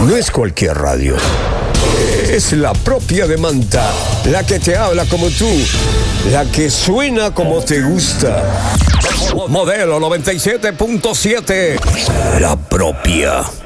No es cualquier radio. Es la propia de Manta, la que te habla como tú, la que suena como te gusta. Modelo 97.7, la propia.